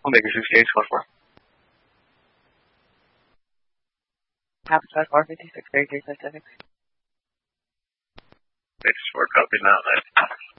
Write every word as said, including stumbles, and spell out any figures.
Omega sixty-eight, squad four. Habitat four fifty-six, very three five six. six four, copy now.